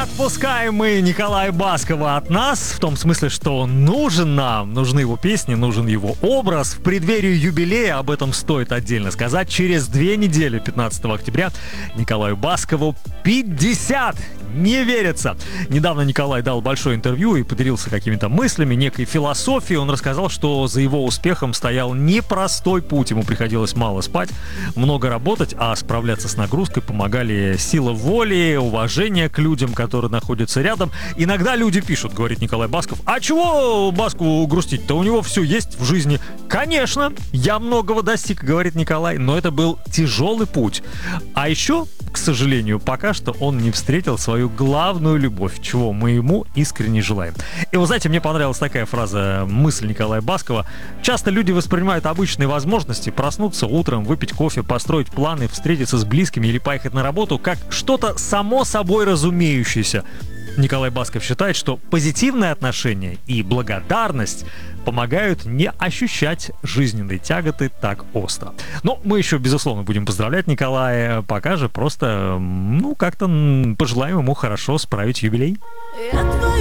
отпускаем мы Николая Баскова от нас, в том смысле, что нужен нам, нужны его песни, нужен его образ. В преддверии юбилея, об этом стоит отдельно сказать, через 2 недели, 15 октября, Николаю Баскову 50. Не верится. Недавно Николай дал большое интервью и поделился какими-то мыслями, некой философией. Он рассказал, что за его успехом стоял непростой путь. Ему приходилось мало спать, много работать, а справляться с нагрузкой помогали сила воли, уважение к людям, которые находятся рядом. Иногда люди пишут, говорит Николай Басков: а чего Баскову грустить-то? У него все есть в жизни. Конечно, я многого достиг, говорит Николай, но это был тяжелый путь. А еще, к сожалению, пока что он не встретил свою главную любовь, чего мы ему искренне желаем. И вы знаете, мне понравилась такая фраза, мысль Николая Баскова. Часто люди воспринимают обычные возможности проснуться утром, выпить кофе, построить планы, встретиться с близкими или поехать на работу как что-то само собой разумеющееся. Николай Басков считает, что позитивное отношение и благодарность помогают не ощущать жизненной тяготы так остро. Но мы еще, безусловно, будем поздравлять Николая. Пока же просто, как-то пожелаем ему хорошо справить юбилей. Я